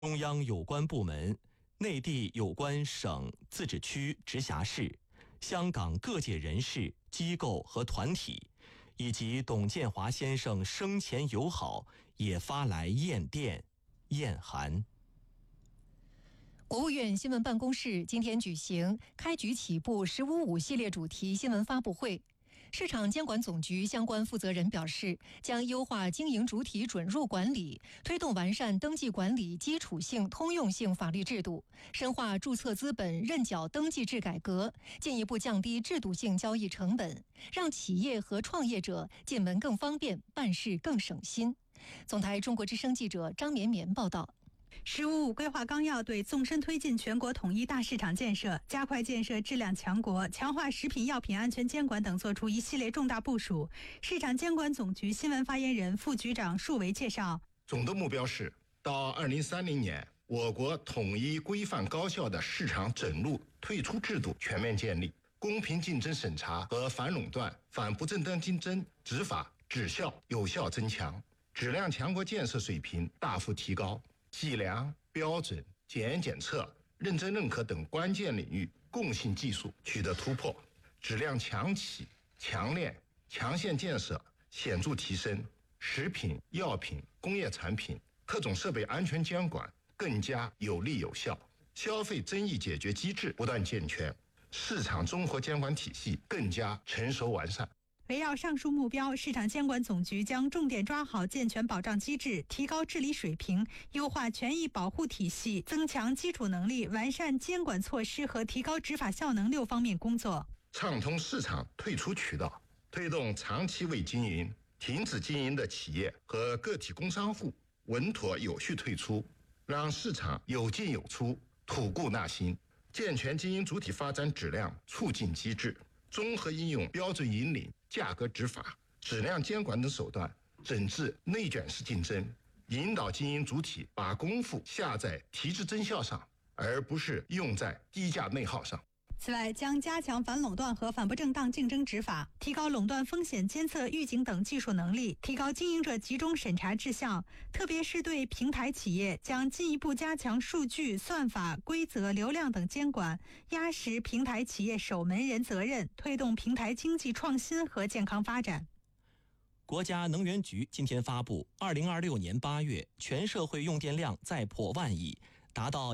中央有关部门、内地有关省、自治区、直辖市、香港各界人士、机构和团体，以及董建华先生生前友好，也发来唁电、唁函。 国务院新闻办公室今天举行开局起步“15.5”系列主题新闻发布会。市场监管总局相关负责人表示，将优化经营主体准入管理，推动完善登记管理基础性、通用性法律制度，深化注册资本认缴登记制改革，进一步降低制度性交易成本，让企业和创业者进门更方便，办事更省心。总台中国之声记者张绵绵报道。 “15.5”规划纲要对纵深推进全国统一大市场建设、加快建设质量强国、强化食品药品安全监管等作出一系列重大部署。市场监管总局新闻发言人、副局长束维介绍， 总的目标是到2030年，我国统一规范高效的市场准入退出制度全面建立，公平竞争审查和反垄断、反不正当竞争执法质效有效增强，质量强国建设水平大幅提高，计量、标准、检验检测、认证认可等关键领域共性技术取得突破，质量强企、强链、强线建设显著提升，食品、药品、工业产品、各种设备安全监管更加有力有效，消费争议解决机制不断健全，市场综合监管体系更加成熟完善。 围绕上述目标，市场监管总局将重点抓好健全保障机制，提高治理水平，优化权益保护体系，增强基础能力，完善监管措施和提高执法效能6方面工作。 畅通市场退出渠道，推动长期未经营、停止经营的企业和个体工商户稳妥有序退出，让市场有进有出，吐故纳新，健全经营主体发展质量促进机制，综合应用标准引领、价格执法、质量监管等手段，整治内卷式竞争，引导经营主体把功夫下在提质增效上，而不是用在低价内耗上。 此外，将加强反垄断和反不正当竞争执法，提高垄断风险监测预警等技术能力，提高经营者集中审查质效。特别是对平台企业，将进一步加强数据、算法、规则、流量等监管，压实平台企业守门人责任，推动平台经济创新和健康发展。 国家能源局今天发布，2026年8月全社会用电量再破万亿，达到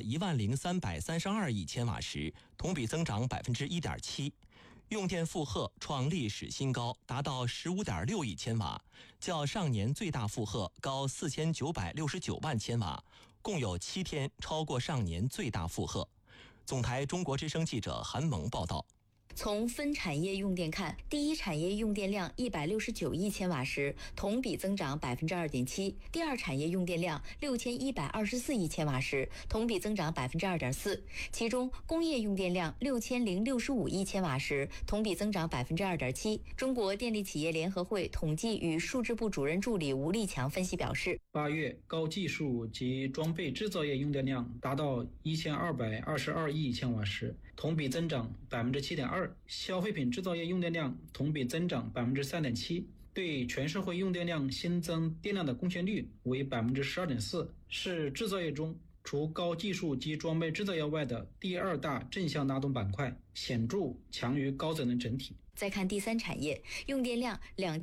10332亿千瓦时，同比增长1.7%，用电负荷创历史新高，达到15.6亿千瓦，较上年最大负荷高4969万千瓦，共有7天超过上年最大负荷。总台中国之声记者韩萌报道。 从分产业用电看，第一产业用电量169亿千瓦时，同比增长2.7%；第二产业用电量6124亿千瓦时，同比增长2.4%。其中，工业用电量6065亿千瓦时，同比增长2.7%。中国电力企业联合会统计与数字部主任助理吴立强分析表示 ，8月高技术及装备制造业用电量达到1222亿千瓦时，同比增长7.2%。消费品制造业用电量同比增长3.7%，对全社会用电量新增电量的贡献率为12.4%，是制造业中除高技术及装备制造业外的第二大正向拉动板块，显著强于高增能整体。 再看第三产业，用电量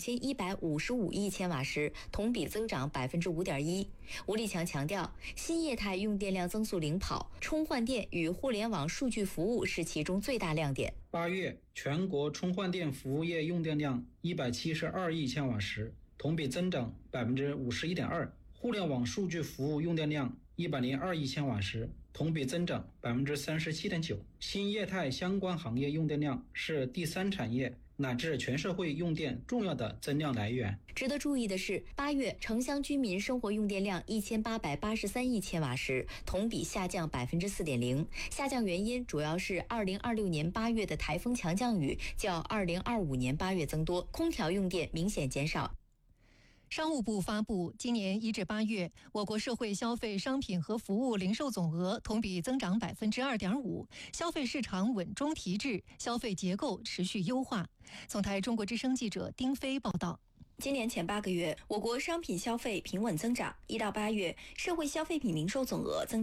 2155亿千瓦时，同比增长5.1%。吴立强强调，新业态用电量增速领跑，充换电与互联网数据服务是其中最大亮点。 8月全国充换电服务业用电量172亿千瓦时，同比增长51.2%。互联网数据服务用电量102亿千瓦时，同比增长37.9%。新业态相关行业用电量是第三产业乃至全社会用电重要的增量来源。 值得注意的是，8月城乡居民生活用电量1883亿千瓦时，同比下降4.0%。下降原因主要是2026年8月的台风强降雨较2025年8月增多，空调用电明显减少。 商务部发布，今年1至8月，我国社会消费商品和服务零售总额同比增长2.5%，消费市场稳中提质，消费结构持续优化。总台中国之声记者丁飞报道。 今年前8个月，我国商品消费平稳增长，1到8月，社会消费品零售总额增